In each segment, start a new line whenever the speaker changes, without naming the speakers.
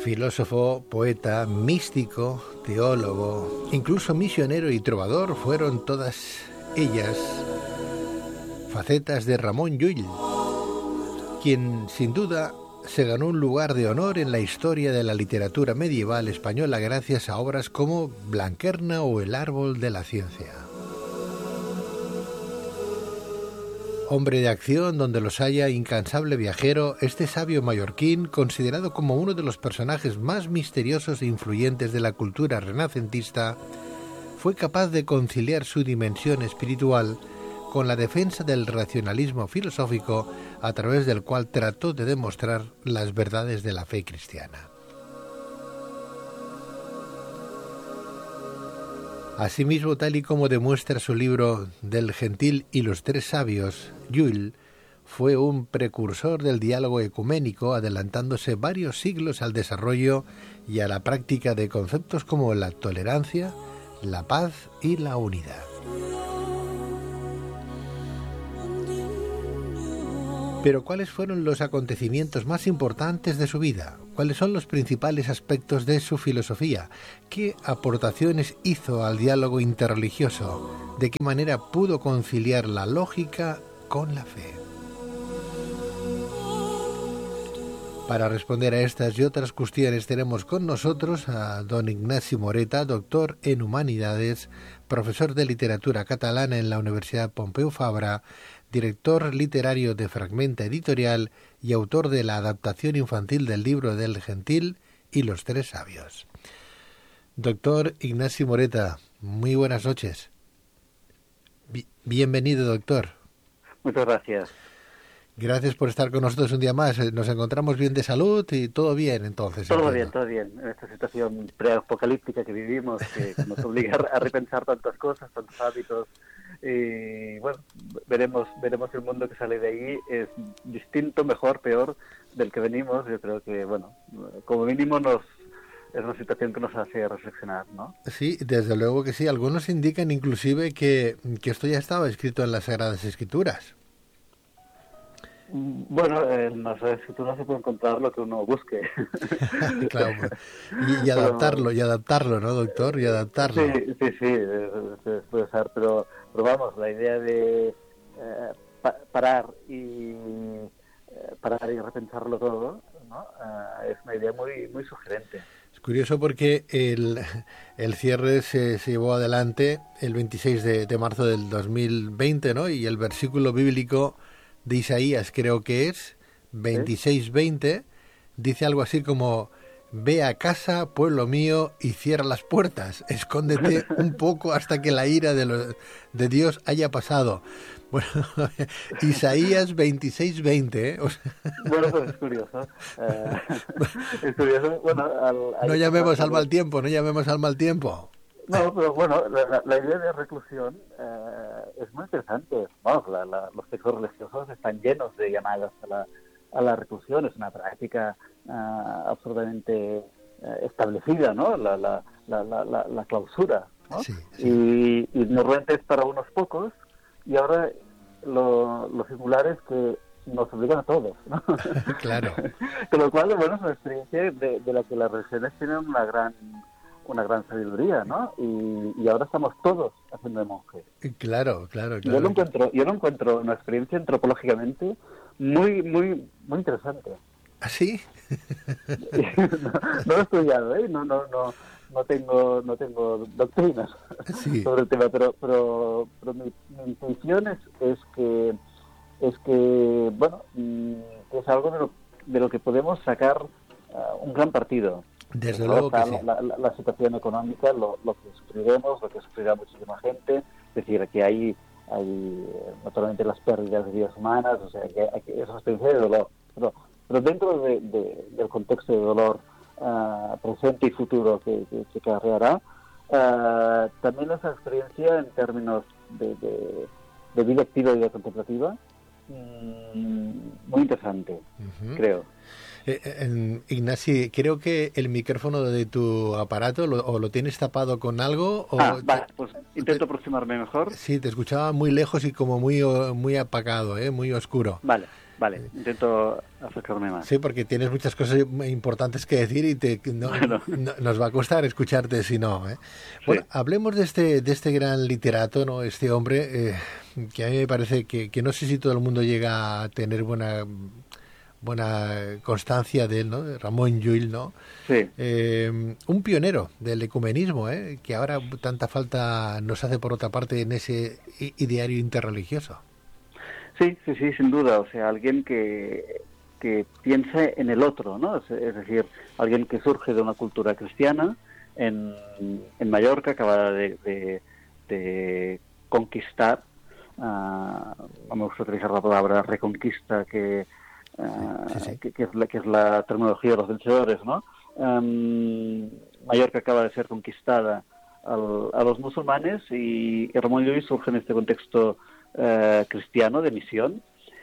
Filósofo, poeta, místico, teólogo, incluso misionero y trovador fueron todas ellas facetas de Ramon Llull, quien sin duda se ganó un lugar de honor en la historia de la literatura medieval española gracias a obras como Blanquerna o El árbol de la ciencia. Hombre de acción, donde los haya, incansable viajero, este sabio mallorquín, considerado como uno de los personajes más misteriosos e influyentes de la cultura renacentista, fue capaz de conciliar su dimensión espiritual con la defensa del racionalismo filosófico, a través del cual trató de demostrar las verdades de la fe cristiana. Asimismo, tal y como demuestra su libro Del gentil y los tres sabios, Llull fue un precursor del diálogo ecuménico, adelantándose varios siglos al desarrollo y a la práctica de conceptos como la tolerancia, la paz y la unidad. Pero ¿cuáles fueron los acontecimientos más importantes de su vida? ¿Cuáles son los principales aspectos de su filosofía? ¿Qué aportaciones hizo al diálogo interreligioso? ¿De qué manera pudo conciliar la lógica con la fe? Para responder a estas y otras cuestiones tenemos con nosotros a don Ignasi Moreta, doctor en Humanidades, profesor de literatura catalana en la Universidad Pompeu Fabra, director literario de Fragmenta Editorial y autor de la adaptación infantil del libro Del gentil y los tres sabios. Doctor Ignasi Moreta, muy buenas noches. Bienvenido, doctor.
Muchas gracias.
Gracias por estar con nosotros un día más. Nos encontramos bien de salud y todo bien, entonces.
Todo bien. En esta situación preapocalíptica que vivimos, que nos obliga a repensar tantas cosas, tantos hábitos. Y bueno, veremos el mundo que sale de ahí. Es distinto, mejor, peor del que venimos. Yo creo que, bueno, como mínimo es una situación que nos hace reflexionar, ¿no?
Sí, desde luego que sí. Algunos indican inclusive que esto ya estaba escrito en las Sagradas Escrituras.
Bueno, en las escrituras se puede encontrar lo que uno busque.
Claro, y adaptarlo, ¿no, doctor? Y adaptarlo.
Sí, puede ser, pero vamos, la idea de parar y repensarlo todo, ¿no? Es una idea muy sugerente.
Es curioso porque el cierre se llevó adelante el 26 de marzo del 2020, ¿no? Y el versículo bíblico de Isaías, creo que es 26:20, dice algo así como: ve a casa, pueblo mío, y cierra las puertas, escóndete un poco hasta que la ira de Dios haya pasado. Bueno, Isaías 26:20, ¿eh?
Bueno, pues es curioso. Es curioso. Bueno,
no llamemos al mal tiempo.
No, pero bueno, la idea de reclusión es muy interesante. Vamos, los textos religiosos están llenos de llamadas a la reclusión. Es una práctica absolutamente establecida, ¿no? La clausura, ¿no?
Sí.
Y normalmente es para unos pocos, y ahora lo singular es que nos obligan a todos, ¿no?
Claro.
Con lo cual, bueno, es una experiencia de la que las religiones tienen una gran sabiduría, ¿no? Y ahora estamos todos haciendo de monjes.
Claro.
Yo lo encuentro una experiencia antropológicamente muy interesante.
¿Ah, sí?
No lo he estudiado, ¿eh? No tengo doctrinas sobre el tema, pero mi intuición es que bueno, es algo de lo que podemos sacar un gran partido.
Desde luego que sí.
La situación económica, lo que sufriremos, lo que sufrirá muchísima gente, es decir, que hay naturalmente las pérdidas de vidas humanas, o sea, que es una experiencia de dolor, pero dentro del contexto de dolor presente y futuro que acarreará, también esa experiencia en términos de vida activa y vida contemplativa, muy interesante, creo.
Ignasi, creo que el micrófono de tu aparato lo tienes tapado con algo.
Vale, pues intento aproximarme mejor.
Sí, te escuchaba muy lejos y como muy apagado, muy oscuro.
Vale. Vale, intento acercarme más.
Sí, porque tienes muchas cosas importantes que decir y
Bueno,
nos va a costar escucharte si no, ¿eh?
sí,
Bueno, hablemos de este gran literato, ¿no? Este hombre que a mí me parece que no sé si todo el mundo llega a tener buena constancia de él, ¿no? De Ramón Llull, ¿no?
sí.
Un pionero del ecumenismo, que ahora tanta falta nos hace por otra parte en ese ideario interreligioso.
Sí, sí, sí, sin duda. O sea, alguien que piense en el otro, ¿no? Es decir, alguien que surge de una cultura cristiana en Mallorca, acaba de conquistar, no me gusta utilizar la palabra reconquista,
Sí, sí.
que es la terminología de los vencedores, ¿no? Mallorca acaba de ser conquistada a los musulmanes y Ramón Llull surge en este contexto cristiano de misión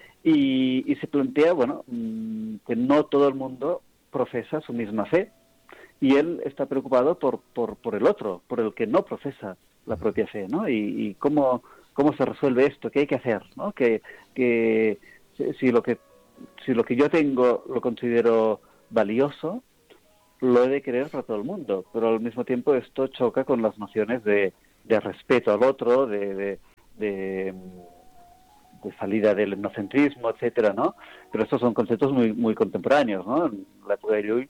y se plantea, bueno, que no todo el mundo profesa su misma fe y él está preocupado por el otro, por el que no profesa la propia fe, ¿no? Y cómo se resuelve esto, qué hay que hacer, ¿no? Que si lo que yo tengo lo considero valioso, lo he de querer para todo el mundo, pero al mismo tiempo esto choca con las nociones de respeto al otro, de salida del etnocentrismo, etcétera, ¿no? Pero estos son conceptos muy, muy contemporáneos, ¿no? En la época de Llull,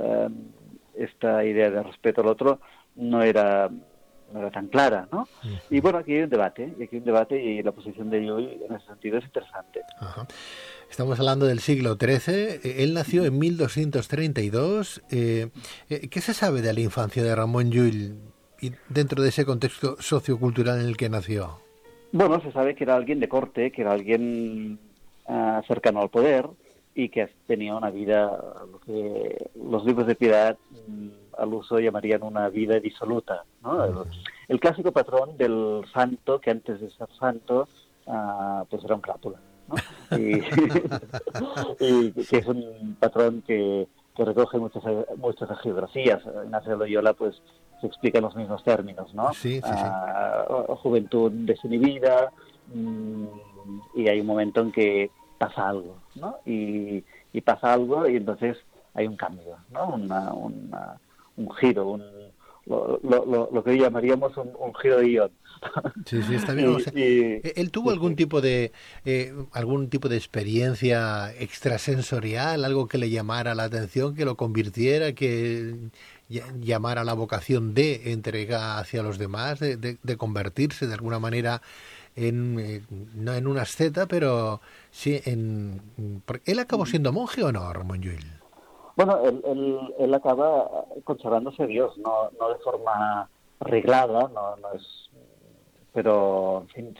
esta idea de respeto al otro no era tan clara, ¿no? Y bueno, aquí hay un debate, y la posición de Llull en ese sentido es interesante.
Ajá. Estamos hablando del siglo XIII. Él nació en 1232. ¿Qué se sabe de la infancia de Ramón Llull y dentro de ese contexto sociocultural en el que nació?
Bueno, se sabe que era alguien de corte, que era alguien cercano al poder y que tenía una vida, lo que los libros de piedad al uso llamarían una vida disoluta, ¿no? El clásico patrón del santo, que antes de ser santo, pues era un crápula, ¿no? Y, y que es un patrón que recoge muchas geografías. Ignacio de Loyola, pues, se explica en los mismos términos, ¿no?
Sí, sí, sí.
Juventud desinhibida, y hay un momento en que pasa algo, ¿no? Y pasa algo y entonces hay un cambio, ¿no? Un giro, lo que llamaríamos un giro de guión.
Sí, sí, está bien. O sea,
y
¿él tuvo
sí, sí.
algún tipo de experiencia extrasensorial, algo que le llamara la atención, que lo convirtiera, que llamara la vocación de entrega hacia los demás, de convertirse de alguna manera no en un asceta, pero sí porque él acabó siendo monje o no, Ramón Llull?
Bueno, él acaba consagrándose a Dios, no de forma reglada, no es, pero en fin,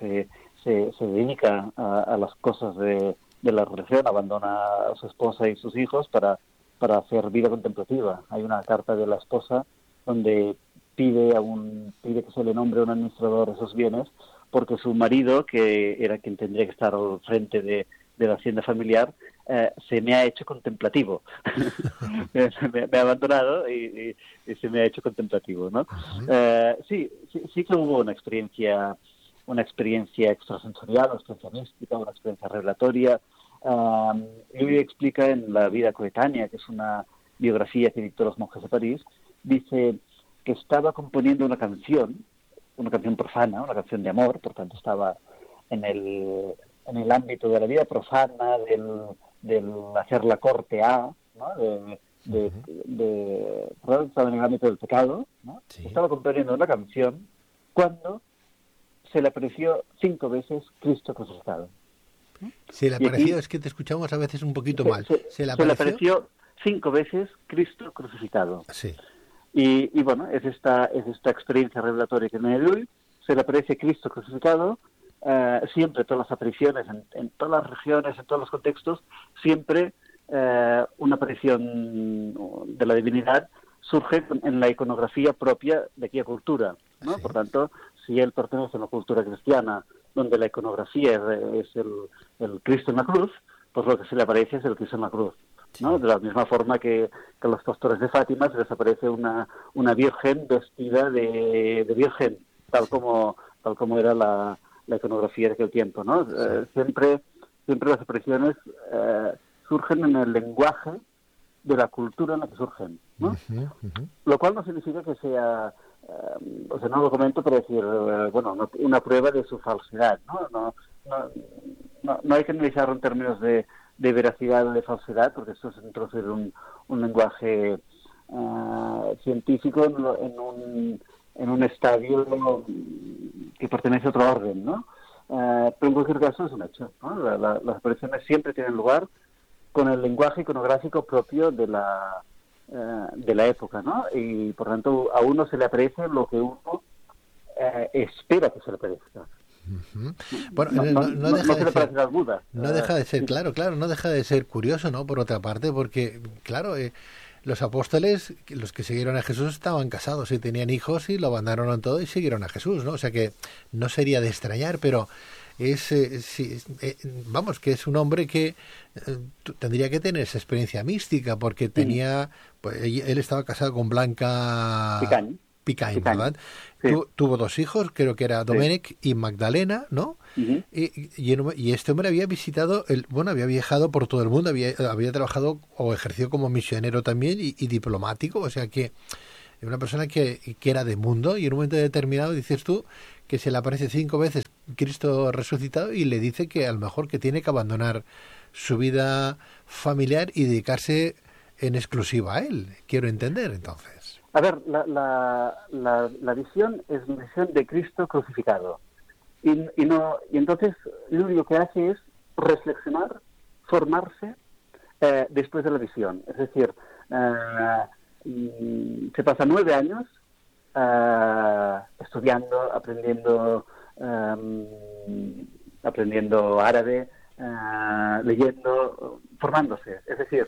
se dedica a las cosas de la religión, abandona a su esposa y sus hijos para hacer vida contemplativa. Hay una carta de la esposa donde pide que se le nombre un administrador de esos bienes, porque su marido, que era quien tendría que estar al frente de la hacienda familiar, se me ha hecho contemplativo. me ha abandonado y se me ha hecho contemplativo, ¿no?
Ujú.
Sí que hubo una experiencia extrasensorial, una experiencia mística, una experiencia revelatoria. Lui explica en La vida coetánea, que es una biografía que dictó los monjes de París, dice que estaba componiendo una canción profana, una canción de amor, por tanto estaba en el ámbito de la vida profana, del hacer la corte ¿no? Estaba en el ámbito del pecado, ¿no?
Sí.
Estaba componiendo una canción cuando se le apareció 5 veces Cristo crucificado.
¿Se le
Y
apareció?
aquí
Es que te escuchamos a veces un poquito mal. ¿Se le
se le
apareció?
apareció 5 veces Cristo crucificado.
Sí.
Y bueno, es esta experiencia revelatoria que tiene Llull. Se le aparece Cristo crucificado, siempre todas las apariciones, en todas las regiones, en todos los contextos, siempre una aparición de la divinidad surge en la iconografía propia de aquella cultura, ¿no?
Sí.
Por tanto, si él pertenece a una cultura cristiana donde la iconografía es el Cristo en la cruz, pues lo que se le aparece es el Cristo en la cruz, ¿no?
Sí.
De la misma forma que a los pastores de Fátima se les aparece una virgen vestida de virgen, tal
Sí.
como era la iconografía de aquel tiempo, ¿no?
Sí.
Siempre siempre las expresiones surgen en el lenguaje de la cultura en la que surgen, ¿no?
Ujú, ujú.
Lo cual no significa que sea, o sea, no lo comento para decir, una prueba de su falsedad, ¿no? No hay que analizarlo en términos de veracidad o de falsedad, porque eso es introducir un lenguaje científico en un estadio que pertenece a otro orden, ¿no? Pero en cualquier caso es un hecho, ¿no? Las apariciones siempre tienen lugar con el lenguaje iconográfico propio de la época, ¿no? Y por tanto a uno se le aparece lo que uno espera que se le parezca.
Ujú. Bueno, no deja
No se
de
le
ser,
parece al Buda.
no deja de ser,
Sí,
claro, no deja de ser curioso, ¿no? Por otra parte, porque, claro, los apóstoles, los que siguieron a Jesús, estaban casados y tenían hijos y lo abandonaron todo y siguieron a Jesús, ¿no? O sea que no sería de extrañar, pero vamos, que es un hombre que tendría que tener esa experiencia mística, porque
sí,
tenía, pues él estaba casado con Blanca
Picaño,
Picain,
Picaño.
¿verdad?
Sí,
Tuvo dos hijos, creo que era
sí.
Domènec y Magdalena, ¿no?
Ujú.
Y este hombre había visitado, bueno, había viajado por todo el mundo, había trabajado o ejerció como misionero también y diplomático, o sea que una persona que era de mundo y en un momento determinado dices tú que se le aparece 5 veces Cristo resucitado y le dice que a lo mejor que tiene que abandonar su vida familiar y dedicarse en exclusiva a él. Quiero entender entonces.
A ver, la visión es una visión de Cristo crucificado. Y entonces lo único que hace es reflexionar, formarse después de la visión. Es decir, se pasa 9 años estudiando, aprendiendo árabe, leyendo, formándose. Es decir,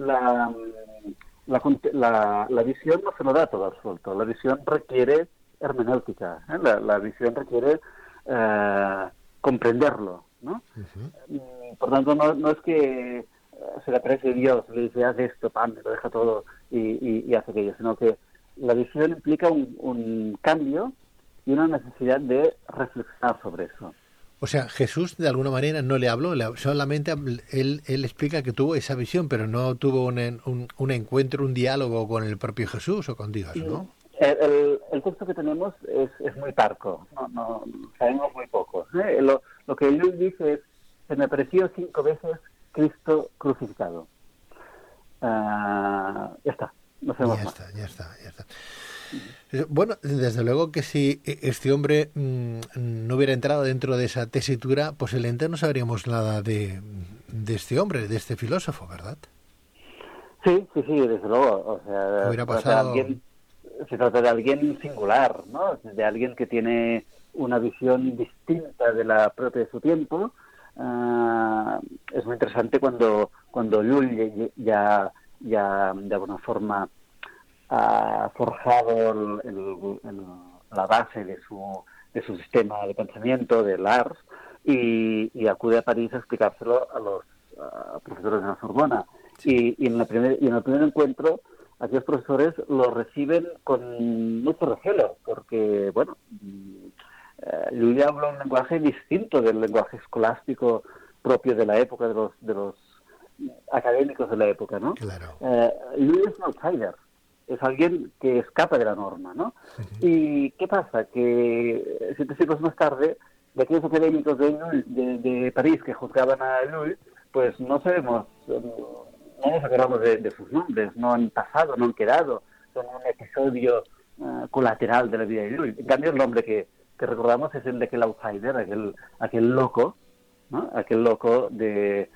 la visión no se lo da todo absuelto. La visión requiere hermenéutica. La visión requiere comprenderlo, ¿no? Por tanto, no es que se le aparece Dios, le dice, haz esto, pam, lo deja todo y hace aquello, sino que la visión implica un cambio y una necesidad de reflexionar sobre eso.
O sea, Jesús de alguna manera no le habló, solamente él explica que tuvo esa visión, pero no tuvo un encuentro, un diálogo con el propio Jesús o con Dios, ¿no?
El texto que tenemos es muy parco, no sabemos muy poco. Lo que Luis dice es, se me apareció 5 veces Cristo crucificado. Ya está, no sabemos más.
Ya está. Bueno, desde luego que si este hombre no hubiera entrado dentro de esa tesitura, posiblemente no sabríamos nada de este hombre, de este filósofo, ¿verdad?
Sí, desde luego. O sea,
Hubiera pasado...
se trata de alguien singular, ¿no? De alguien que tiene una visión distinta de la propia de su tiempo. Es muy interesante cuando Llull ya de alguna forma ha forjado la base de su sistema de pensamiento, del Ars, y acude a París a explicárselo a los profesores de la Sorbona.
Sí.
Y en el primer encuentro, aquellos profesores lo reciben con mucho recelo, porque, bueno, Llull habla un lenguaje distinto del lenguaje escolástico propio de la época, de los académicos de la época, ¿no?
Claro.
Llull es un outsider, es alguien que escapa de la norma, ¿no? ¿Y qué pasa? Que 7 siglos más tarde, de aquellos académicos de París que juzgaban a Llull, pues no sabemos, no nos acordamos de sus nombres, no han pasado, no han quedado, son un episodio colateral de la vida de Llull. En cambio, el nombre que recordamos es el de aquel outsider, aquel loco, ¿no? Aquel loco de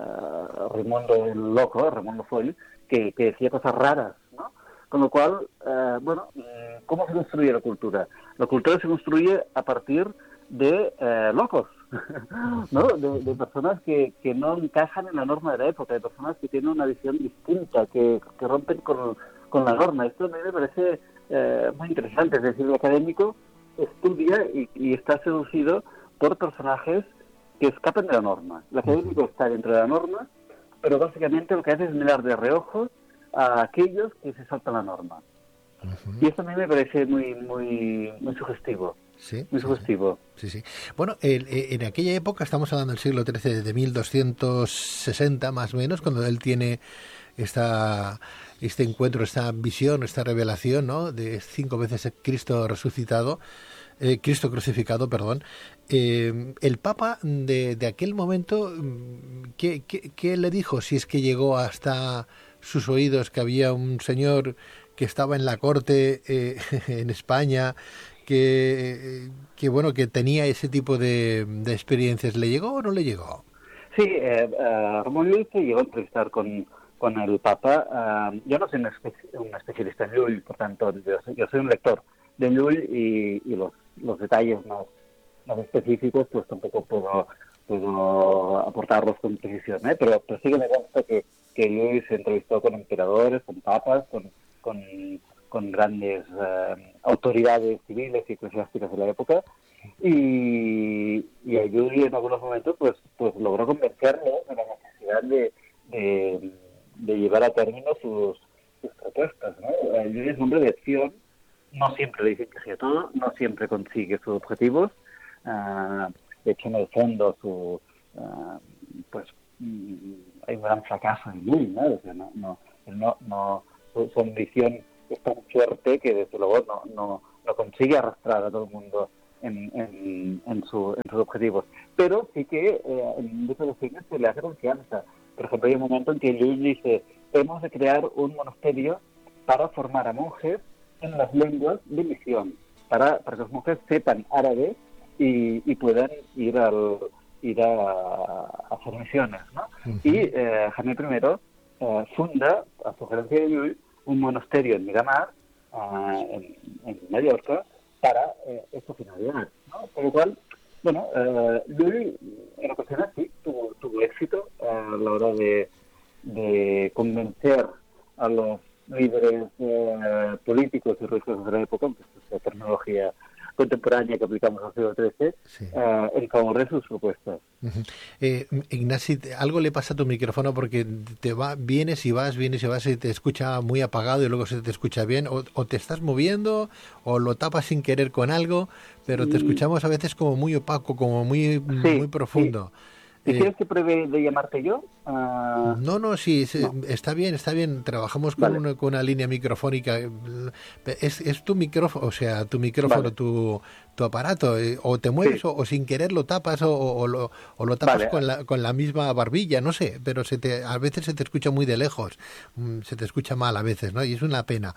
Raimondo Foll, que decía cosas raras, ¿no? Con lo cual, ¿cómo se construye la cultura? La cultura se construye a partir de locos, ¿no? De personas que no encajan en la norma de la época, de personas que tienen una visión distinta, que rompen con la norma. Esto a mí me parece muy interesante. Es decir, el académico estudia y está seducido por personajes que escapan de la norma. El académico está dentro de la norma, pero básicamente lo que hace es mirar de reojo a aquellos que se saltan la norma. Y esto a mí me parece muy, muy, muy sugestivo.
Sí,
muy
sí, sí.
sugestivo.
Sí, sí. Bueno, en aquella época, estamos hablando del siglo XIII, de 1260 más o menos, cuando él tiene este encuentro, esta visión, esta revelación, ¿no? De 5 veces Cristo resucitado, Cristo crucificado, perdón. El Papa de aquel momento, ¿qué le dijo? Si es que llegó hasta sus oídos que había un señor que estaba en la corte en España, bueno, que tenía ese tipo de experiencias. ¿Le llegó o no le llegó?
Sí, Ramón Llull se llegó a entrevistar con el Papa. Yo no soy un especialista en Llull, por tanto, yo soy un lector de Llull y los detalles más específicos, pues tampoco puedo aportarlos con precisión, ¿eh? Pero sí que me consta que Llull se entrevistó con emperadores, con papas, con, con grandes autoridades civiles y eclesiásticas de la época, y a Yuri en algunos momentos pues logró convencerle de la necesidad de llevar a término sus propuestas, ¿no? Yuri es un hombre de acción, no siempre le dicen que sí a todo, no siempre consigue sus objetivos, de hecho en el fondo pues hay un gran fracaso en Yuri, ¿no? O sea, su ambición es tan fuerte que desde luego no consigue arrastrar a todo el mundo en sus objetivos. Pero sí que en muchos de los se le hace confianza. Por ejemplo, hay un momento en que Luis dice, hemos de crear un monasterio para formar a monjes en las lenguas de misión, para que los monjes sepan árabe y puedan ir a hacer misiones, ¿no?
Uh-huh.
Y Jaime I funda, a sugerencia de Llull, un monasterio en Miramar, en Mallorca, para esta finalidad, ¿no? Por lo cual, bueno, Llull en ocasiones sí tuvo éxito a la hora de convencer a los líderes políticos y religiosos de la época, que es la terminología contemporánea que aplicamos al siglo XIII,
Sí.
en favor de sus propuestas.
Uh-huh. Ignasi, algo le pasa a tu micrófono porque vienes y vas y te escucha muy apagado y luego se te escucha bien, o te estás moviendo o lo tapas sin querer con algo, pero te escuchamos a veces como muy opaco, como muy
Sí, sí.
profundo.
¿Y
Eh,
quieres que pruebe de llamarte yo?
no, sí,
No,
está bien, está bien. Trabajamos con
vale,
con una línea microfónica. Es tu micrófono, o sea, tu micrófono,
vale,
tu aparato, o te mueves
sí,
o sin querer lo tapas o lo tapas
vale,
con la misma barbilla, no sé, pero a veces se te escucha muy de lejos, se te escucha mal a veces, ¿no? Y es una pena.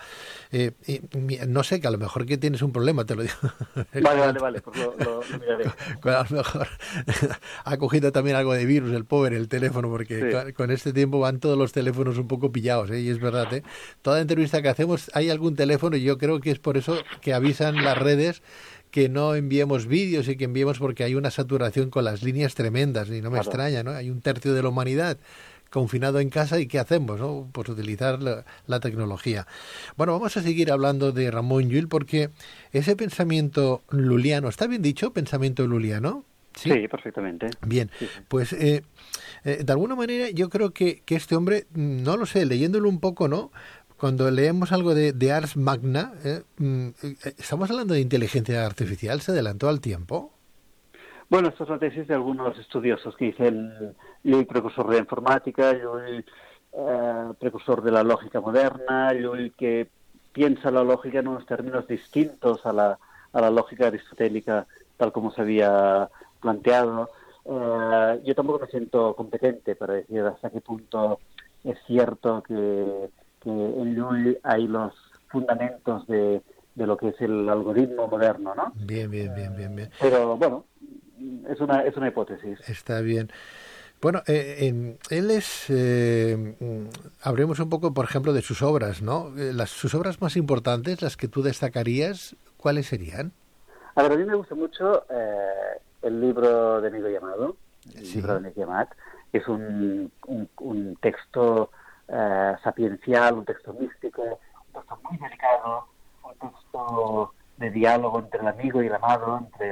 No sé, que a lo mejor que tienes un problema, te lo digo.
vale, pues lo miraré.
A lo mejor ha cogido también algo de virus el pobre, el teléfono, porque
Sí.
con este tiempo van todos los teléfonos un poco pillados, ¿eh? Y es verdad, ¿eh? Toda entrevista que hacemos hay algún teléfono y yo creo que es por eso que avisan las redes que no enviemos vídeos y que enviemos, porque hay una saturación con las líneas tremendas y no me
Claro.
extraña, ¿no? Hay un tercio de la humanidad confinado en casa y ¿qué hacemos, no? Pues utilizar la tecnología. Bueno, vamos a seguir hablando de Ramón Llull porque ese pensamiento luliano, ¿está bien dicho? Pensamiento luliano, ¿sí?
Sí, perfectamente.
Bien,
Sí, sí.
pues de alguna manera yo creo que este hombre, no lo sé, leyéndolo un poco, ¿no? Cuando leemos algo de Ars Magna, estamos hablando de inteligencia artificial, ¿se adelantó al tiempo?
Bueno, esta es la tesis de algunos estudiosos que dicen Llull precursor de la informática, Llull precursor de la lógica moderna, Llull que piensa la lógica en unos términos distintos a la lógica aristotélica tal como se había planteado. Yo tampoco me siento competente para decir hasta qué punto es cierto que en Llull hay los fundamentos de lo que es el algoritmo moderno, ¿no?
Bien, bien, bien, bien, bien.
Pero bueno, es una hipótesis.
Está bien. Bueno, él es, hablemos un poco, por ejemplo, de sus obras, ¿no? Sus obras más importantes, las que tú destacarías, ¿cuáles serían?
A ver, a mí me gusta mucho el libro de Amigo Llamado, el libro de
Sí.
Amigo Llamat, que es un texto sapiencial, un texto místico, un texto muy delicado, un texto de diálogo entre el amigo y el amado, entre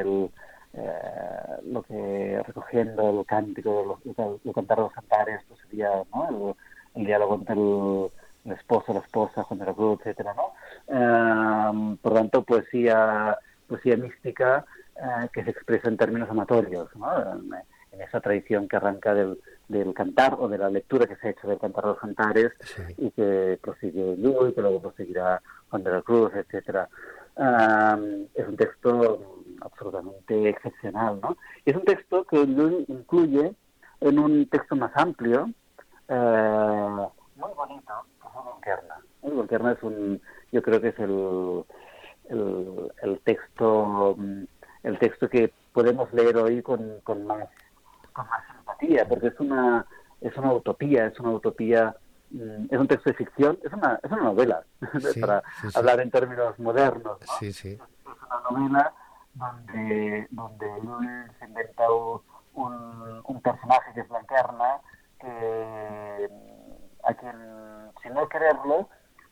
lo que recogiendo el cántico, lo cantar de los cantares, pues sería, ¿no? el diálogo entre el esposo, la esposa, Juan de la Cruz, etcétera, ¿no? Por tanto, poesía poesía mística que se expresa en términos amatorios, ¿no? En esa tradición que arranca del cantar o de la lectura que se ha hecho del Cantar de los Cantares,
Sí.
y que prosigue Llull, que luego proseguirá Juan de la Cruz, etcétera. Es un texto absolutamente excepcional, ¿no? Y es un texto que Llull incluye en un texto más amplio, muy bonito, que es Volquerna. Volquerna es yo creo que es el texto que podemos leer hoy con más simpatía, porque es una utopía, es un texto de ficción, es una novela,
Sí,
para
sí, sí.
hablar en términos modernos, ¿no?
Sí, sí.
Es una novela donde Llull se inventa un personaje que es Blanquerna, a quien, sin no quererlo,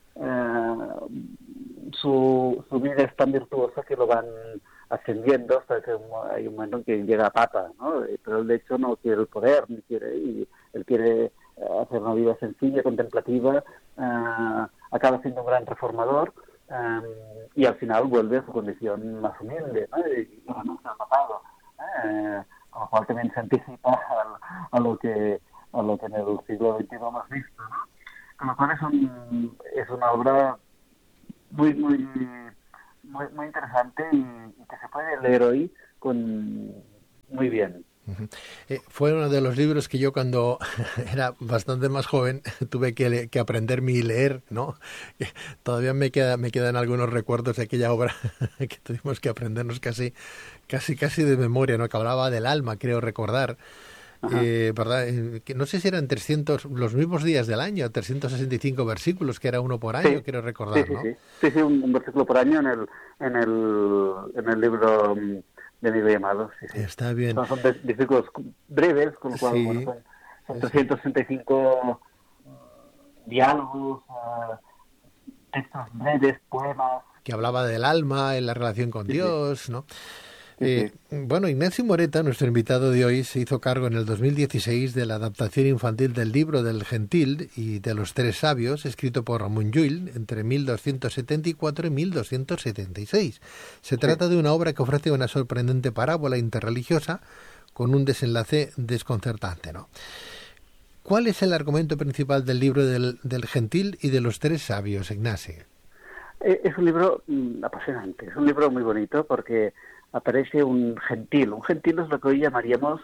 su vida es tan virtuosa que lo van ascendiendo hasta que hay un momento en que llega a papa, ¿no? Pero él de hecho no quiere el poder, él quiere hacer una vida sencilla, contemplativa, acaba siendo un gran reformador, y al final vuelve a su condición más humilde, ¿no? Y renuncia al papado, con lo cual también se anticipa a lo que en el siglo XXI hemos visto, ¿no? Con lo cual es una obra muy interesante y que se puede leer hoy muy bien.
Fue uno de los libros que yo cuando era bastante más joven tuve que aprenderme y leer, ¿no? Todavía me quedan algunos recuerdos de aquella obra que tuvimos que aprendernos casi de memoria, ¿no? Que hablaba del alma, creo recordar. ¿Verdad? Que no sé si eran 300, los mismos días del año, 365 versículos, que era uno por año,
Sí,
quiero recordar,
sí,
¿no?
sí. Sí, un versículo por año en el libro de Miguel Llamado, sí, sí.
Está bien.
Son versículos breves, con lo cual, bueno,
Sí,
son
sí.
365 diálogos, textos breves, poemas.
Que hablaba del alma, en la relación con
Sí, sí,
Dios, ¿no?
sí, sí.
Bueno, Ignacio Moreta, nuestro invitado de hoy, se hizo cargo en el 2016 de la adaptación infantil del libro del Gentil y de los Tres Sabios, escrito por Ramon Llull entre 1274 y 1276. Se
Sí.
trata de una obra que ofrece una sorprendente parábola interreligiosa con un desenlace desconcertante, ¿no? ¿Cuál es el argumento principal del libro del Gentil y de los Tres Sabios, Ignacio?
Es un libro apasionante, es un libro muy bonito porque aparece un gentil. Un gentil es lo que hoy llamaríamos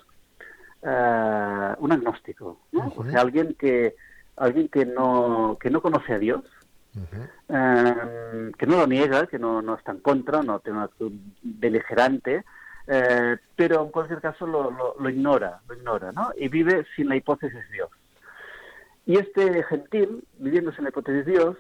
un agnóstico, ¿no? O sea, alguien que no conoce a Dios, que no lo niega, que no está en contra, no tiene una actitud beligerante, pero en cualquier caso lo ignora, ¿no? Y vive sin la hipótesis Dios. Y este gentil, viviendo sin la hipótesis Dios,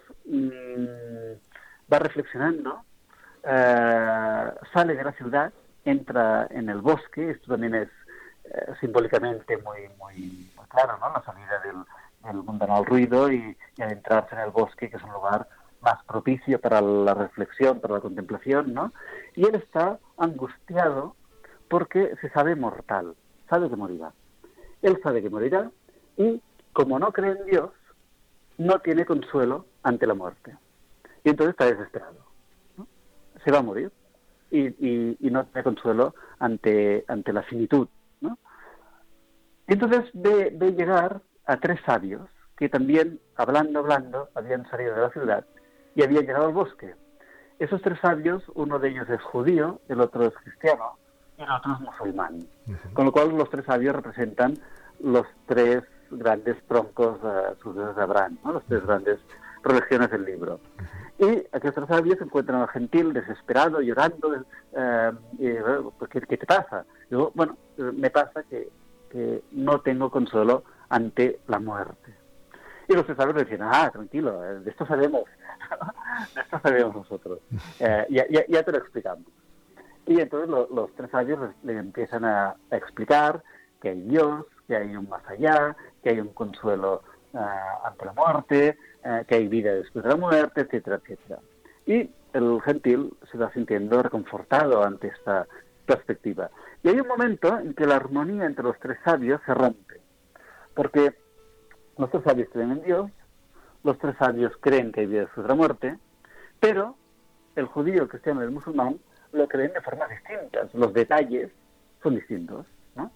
va reflexionando, sale de la ciudad, entra en el bosque. Esto también es simbólicamente muy claro, ¿no? La salida del mundanal ruido y adentrarse en el bosque, que es un lugar más propicio para la reflexión, para la contemplación, ¿no? Y él está angustiado porque se sabe mortal, sabe que morirá. Él sabe que morirá y, como no cree en Dios, no tiene consuelo ante la muerte. Y entonces está desesperado, ¿no? Se va a morir y no tiene consuelo ante la finitud, ¿no? Y entonces ve llegar a tres sabios que también, hablando, habían salido de la ciudad y habían llegado al bosque. Esos tres sabios, uno de ellos es judío, el otro es cristiano y el otro es musulmán. Con lo cual los tres sabios representan los tres grandes troncos sucesores de Abraham, ¿no? Las tres grandes religiones del libro. Y aquellos sabios se encuentran al gentil desesperado, llorando, ¿qué te pasa? Digo, bueno, me pasa que no tengo consuelo ante la muerte. Y los tres sabios le decían, tranquilo, de esto sabemos, de esto sabemos nosotros, ya te lo explicamos. Y entonces los tres sabios le empiezan a explicar que hay Dios, que hay un más allá, que hay un consuelo ante la muerte, que hay vida después de la muerte, etcétera, etcétera. Y el gentil se va sintiendo reconfortado ante esta perspectiva. Y hay un momento en que la armonía entre los tres sabios se rompe, porque los tres sabios creen en Dios, los tres sabios creen que hay vida después de la muerte, pero el judío, el cristiano y el musulmán lo creen de formas distintas. Los detalles son distintos, ¿no?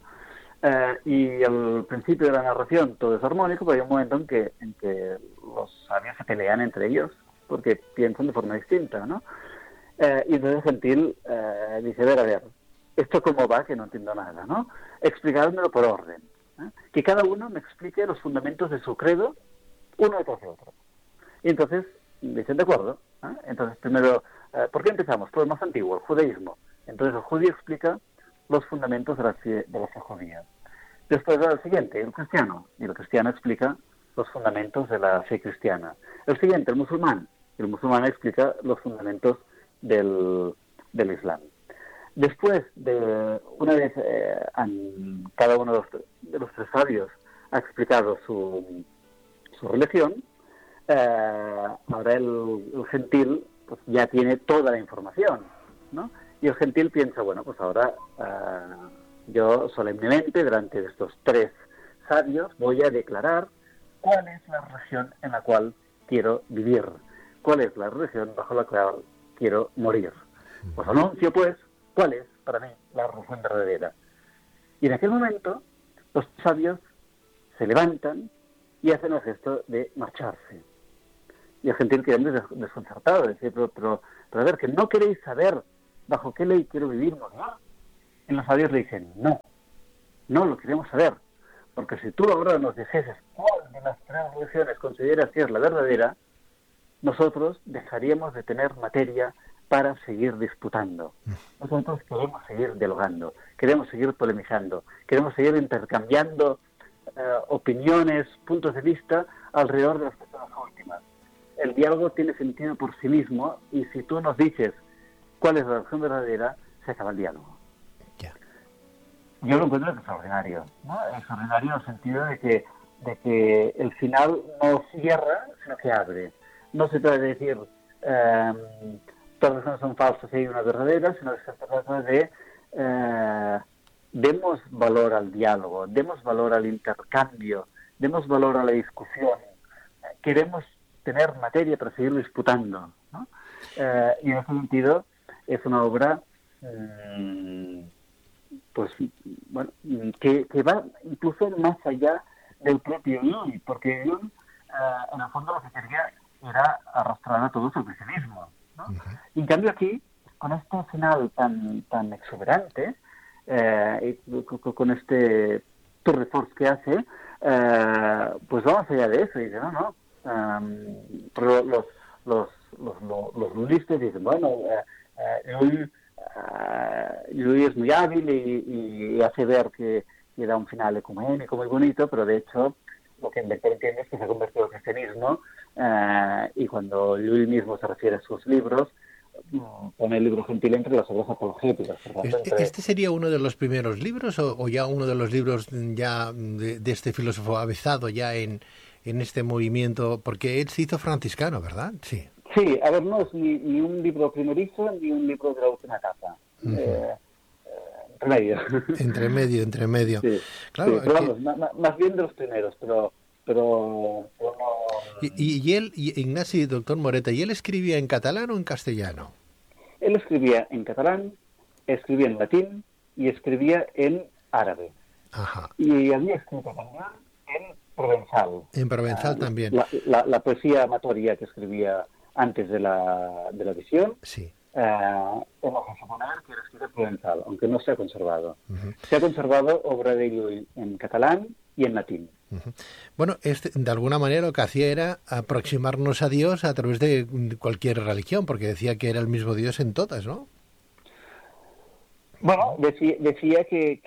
Y al principio de la narración todo es armónico, pero hay un momento en que los sabios se pelean entre ellos porque piensan de forma distinta, ¿no? Y entonces Gentil dice, a ver, ¿esto cómo va? Que no entiendo nada, ¿no? Explicádmelo por orden. Que cada uno me explique los fundamentos de su credo, uno detrás de otro. Y entonces dicen, de acuerdo. Entonces, primero, ¿por qué empezamos? Por el más antiguo, el judaísmo. Entonces, el judío explica los fundamentos de la fe judía. Después va el siguiente, el cristiano. Y el cristiano explica los fundamentos de la fe cristiana. El siguiente, el musulmán. El musulmán explica los fundamentos del Islam. Después de, una vez cada uno de los tres sabios ha explicado su religión, ahora el gentil pues ya tiene toda la información, ¿no? Y el gentil piensa, bueno, pues ahora yo solemnemente, delante de estos tres sabios, voy a declarar cuál es la religión en la cual quiero vivir, cuál es la religión bajo la cual quiero morir. Pues anuncio, pues, cuál es, para mí, la religión verdadera. Y en aquel momento, los sabios se levantan y hacen el gesto de marcharse. Y el gentil queda muy desconcertado, dice, pero a ver, que no queréis saber bajo qué ley quiero vivir, ¿no? Y los sabios le dicen, no lo queremos saber, porque si tú ahora nos dijeses cuál de las tres religiones consideras que es la verdadera, nosotros dejaríamos de tener materia para seguir disputando. Nosotros queremos seguir dialogando, queremos seguir polemizando, queremos seguir intercambiando opiniones, puntos de vista alrededor de las personas últimas. El diálogo tiene sentido por sí mismo y si tú nos dices cuál es la religión verdadera, se acaba el diálogo.
Yeah.
Yo lo encuentro extraordinario, ¿no? Extraordinario en el sentido de que el final no cierra, sino que abre. No se trata de decir todas las religiones son falsas y hay una verdadera, sino que se trata de demos valor al diálogo, demos valor al intercambio, demos valor a la discusión. Queremos tener materia para seguir disputando, ¿no? Y en ese sentido es una obra pues bueno, que va incluso más allá del propio Llull, porque Llull en el fondo lo que quería era arrastrar a todos al cristianismo, ¿no? Y en cambio aquí, con este final tan exuberante, con este tour de force que hace, pues va más allá de eso, y dice, no, pero los lullistas dicen, bueno, Llull es muy hábil y hace ver que da un final ecuménico muy bonito, pero de hecho lo que el lector entiende es que se ha convertido en cristianismo, y cuando Llull mismo se refiere a sus libros, pone el libro gentil entre las obras apologéticas.
¿Este sería uno de los primeros libros o ya uno de los libros ya de este filósofo avezado ya en este movimiento? Porque él se hizo franciscano, ¿verdad? Sí.
Sí, a ver, no es ni un libro primerizo ni un libro de la última etapa. Entre
medio.
Sí,
claro,
sí, pero vamos, más bien de los primeros, pero no...
Y él, Ignasi, doctor Moreta, ¿y él escribía en catalán o en castellano?
Él escribía en catalán, escribía en latín y escribía en árabe.
Ajá.
Y había escrito también en provenzal.
En provenzal también.
La poesía amatoria que escribía antes de la visión.
Sí.
Vamos a suponer que era escrito en provenzal, aunque no se ha conservado. Se ha conservado obra de Llull en catalán y en latín.
Bueno, de alguna manera lo que hacía era aproximarnos a Dios a través de cualquier religión, porque decía que era el mismo Dios en todas, ¿no?
Bueno, decía que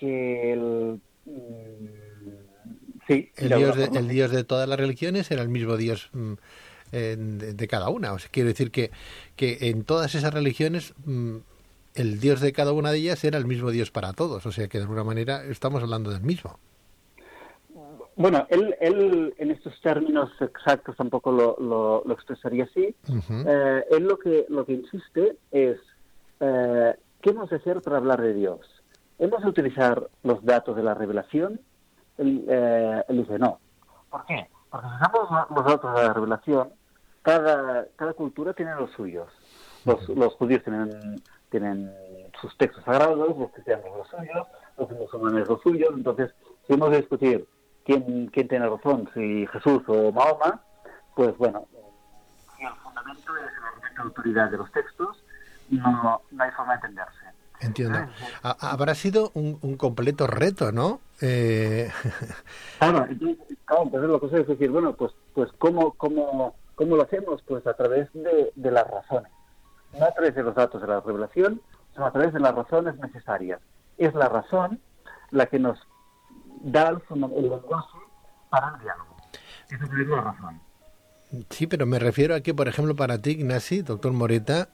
sí,
el Dios de todas las religiones era el mismo Dios de cada una. O sea, quiero decir que en todas esas religiones el Dios de cada una de ellas era el mismo Dios para todos. O sea que de alguna manera estamos hablando del mismo.
Bueno, él en estos términos exactos tampoco lo expresaría así. Él lo que insiste es ¿qué hemos de hacer para hablar de Dios? ¿Hemos de utilizar los datos de la revelación? Él dice no. ¿Por qué? Porque si usamos los datos de la revelación, cada cultura tiene los suyos. Los judíos tienen tienen sus textos sagrados, los cristianos los suyos, los musulmanes los suyos. Entonces, si hemos de discutir quién tiene razón, si Jesús o Mahoma, pues bueno, si el fundamento es el argumento de autoridad de los textos, no hay forma de entenderse.
Entiendo. Habrá sido un completo reto, ¿no?
Claro, entonces la cosa es decir, bueno, pues ¿cómo lo hacemos? Pues a través de las razones. No a través de los datos de la revelación, sino a través de las razones necesarias. Es la razón la que nos da el lenguaje para el diálogo. Eso es la razón.
Sí, pero me refiero a que, por ejemplo, para ti, Ignasi, doctor Moreta,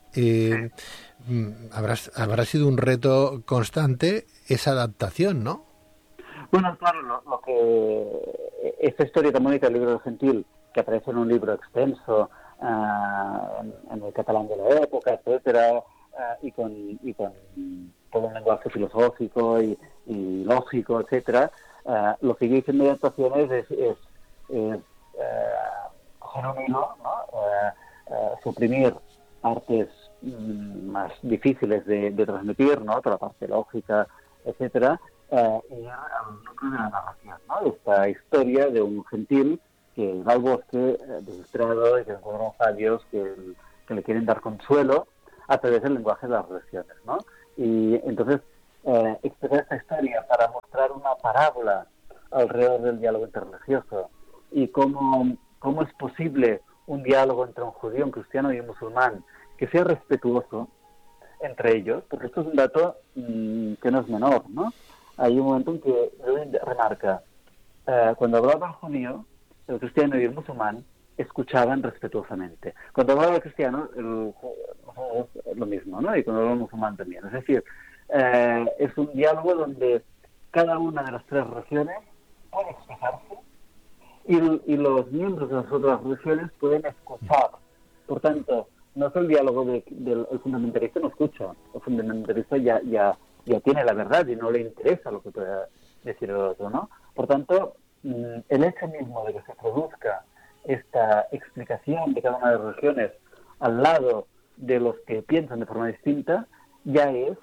habrá sido un reto constante esa adaptación, ¿no?
Bueno, claro, lo que esta historia tan bonita del libro del Gentil, que aparece en un libro extenso en el catalán de la época, etcétera, y con todo un lenguaje filosófico y lógico, etcétera, lo que yo hice en mi adaptación es coger un hilo, ¿no? Suprimir partes más difíciles de transmitir, ¿no? Toda la parte lógica, etcétera, y ir al núcleo de la narración, ¿no? Esta historia de un gentil que va al bosque desesperado y que encuentra unos sabios que le quieren dar consuelo a través del lenguaje de las religiones, ¿no? Y entonces expresar esta historia para mostrar una parábola alrededor del diálogo interreligioso y cómo es posible un diálogo entre un judío, un cristiano y un musulmán que sea respetuoso entre ellos, porque esto es un dato que no es menor, ¿no? Hay un momento en que remarca, cuando hablaba el judío, el cristiano y el musulmán escuchaban respetuosamente. Cuando hablaba el cristiano, lo mismo, ¿no? Y cuando hablaba el musulmán también. Es decir, es un diálogo donde cada una de las tres religiones puede expresarse y los miembros de las otras religiones pueden escuchar. Por tanto, no es el diálogo del fundamentalista no escucha. El fundamentalista ya tiene la verdad y no le interesa lo que pueda decir el otro, ¿no? Por tanto, el hecho mismo de que se produzca esta explicación de cada una de las religiones al lado de los que piensan de forma distinta ya es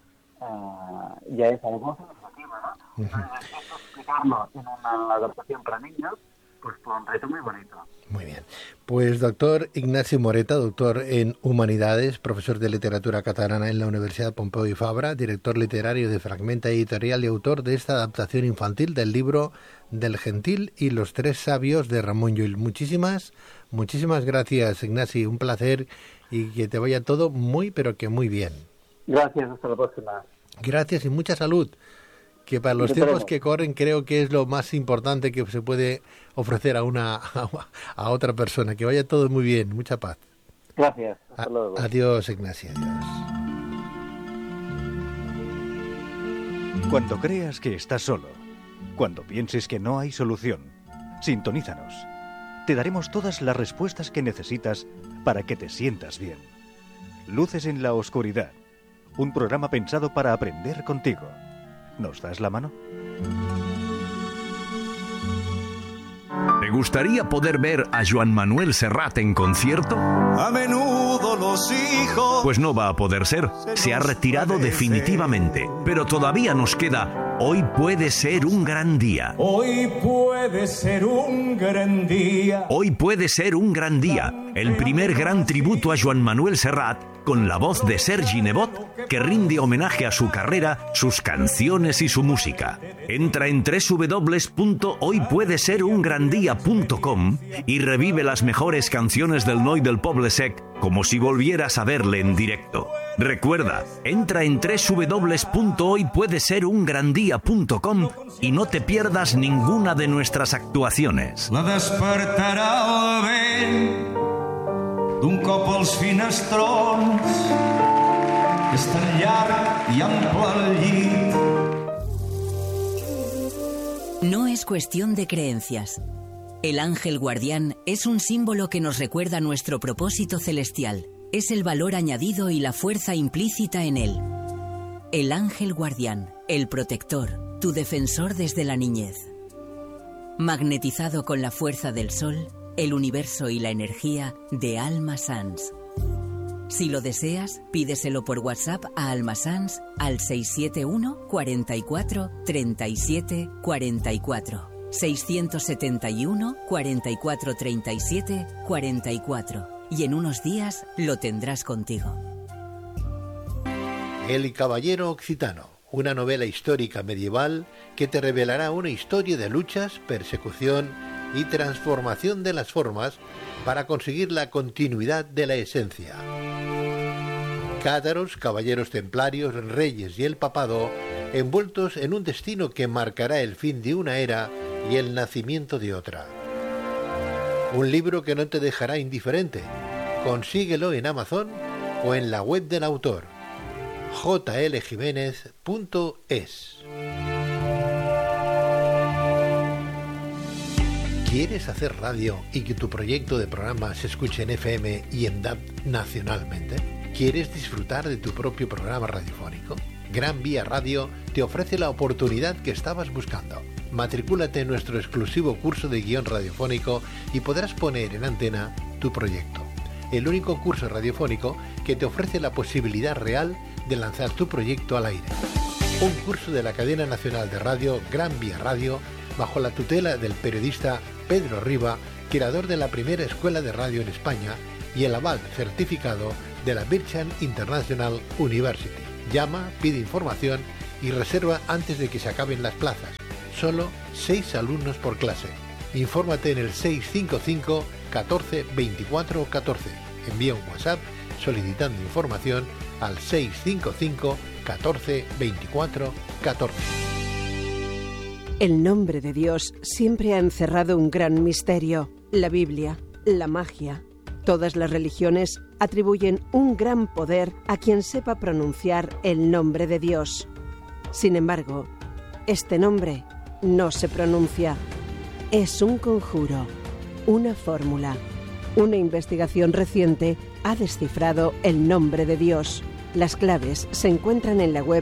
algo significativo, ¿no? Entonces, explicarlo en una adaptación para niños, pues fue un reto muy bonito.
Muy bien. Pues doctor Ignasi Moreta, doctor en Humanidades, profesor de Literatura Catalana en la Universidad Pompeu y Fabra, director literario de Fragmenta Editorial y autor de esta adaptación infantil del libro del Gentil y los tres sabios de Ramón Llull. Muchísimas gracias, Ignasi. Un placer y que te vaya todo muy, pero que muy bien.
Gracias, hasta la próxima.
Gracias y mucha salud, que para los tiempos que corren creo que es lo más importante que se puede ofrecer a otra persona. Que vaya todo muy bien, mucha paz.
Gracias, hasta luego.
Adiós, Ignacio, adiós.
Cuando creas que estás solo, cuando pienses que no hay solución, sintonízanos. Te daremos todas las respuestas que necesitas para que te sientas bien. Luces en la oscuridad, un programa pensado para aprender contigo. ¿Nos das la mano?
¿Te gustaría poder ver a Joan Manuel Serrat en concierto?
A menudo los hijos...
Pues no va a poder ser. Se ha retirado definitivamente. Pero todavía nos queda Hoy puede ser un gran día.
Hoy puede ser un gran día.
Hoy puede ser un gran día. El primer gran tributo a Joan Manuel Serrat con la voz de Sergi Nebot, que rinde homenaje a su carrera, sus canciones y su música. Entra en www.hoypuedeserungrandia.com y revive las mejores canciones del Noi del Poble Sec como si volvieras a verle en directo. Recuerda, entra en www.hoypuedeserungrandia.com y no te pierdas ninguna de nuestras actuaciones.
La despertarà el vent d'un cop als finestrons, és tan llarg i ample el llit.
No es cuestión de creencias. El ángel guardián es un símbolo que nos recuerda nuestro propósito celestial. Es el valor añadido y la fuerza implícita en él. El ángel guardián, el protector, tu defensor desde la niñez. Magnetizado con la fuerza del sol, el universo y la energía de Alma Sans. Si lo deseas, pídeselo por WhatsApp a Almasans al 671 44 37 44. 671 44 37 44. Y en unos días lo tendrás contigo.
El Caballero Occitano, una novela histórica medieval que te revelará una historia de luchas, persecución y transformación de las formas para conseguir la continuidad de la esencia. Cátaros, caballeros templarios, reyes y el papado, envueltos en un destino que marcará el fin de una era y el nacimiento de otra. Un libro que no te dejará indiferente. Consíguelo en Amazon o en la web del autor, jljiménez.es. ¿Quieres hacer radio y que tu proyecto de programa se escuche en FM y en DAB nacionalmente? ¿Quieres disfrutar de tu propio programa radiofónico? Gran Vía Radio te ofrece la oportunidad que estabas buscando. Matricúlate en nuestro exclusivo curso de guión radiofónico y podrás poner en antena tu proyecto. El único curso radiofónico que te ofrece la posibilidad real de lanzar tu proyecto al aire. Un curso de la cadena nacional de radio Gran Vía Radio, bajo la tutela del periodista Pedro Riba, creador de la primera escuela de radio en España y el aval certificado de la Bircham International University. Llama, pide información y reserva antes de que se acaben las plazas. Solo 6 alumnos por clase. Infórmate en el 655 14 24 14. Envía un WhatsApp solicitando información al 655 14 24 14.
El nombre de Dios siempre ha encerrado un gran misterio. La Biblia, la magia. Todas las religiones atribuyen un gran poder a quien sepa pronunciar el nombre de Dios. Sin embargo, este nombre no se pronuncia. Es un conjuro, una fórmula. Una investigación reciente ha descifrado el nombre de Dios. Las claves se encuentran en la web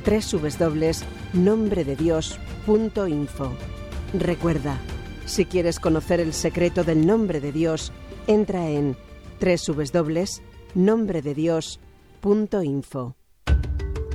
www.nombrededios.info. Recuerda, si quieres conocer el secreto del nombre de Dios, entra en www.nombrededios.info.